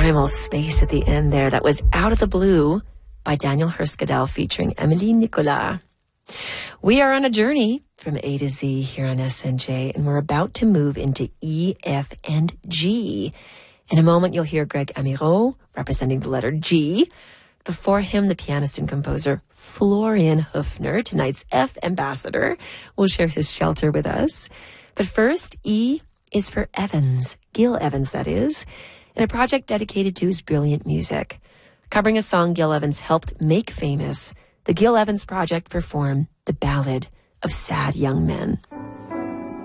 primal space at the end there. That was Out of the Blue by Daniel Herskadel featuring Emily Nicolas. We are on a journey from A to Z here on SNJ, and we're about to move into E, F, and G. In a moment, you'll hear Greg Amirault representing the letter G. Before him, the pianist and composer Florian Höfner, tonight's F ambassador, will share his shelter with us. But first, E is for Evans, Gil Evans, that is, in a project dedicated to his brilliant music. Covering a song Gil Evans helped make famous, the Gil Evans Project performed The Ballad of Sad Young Men.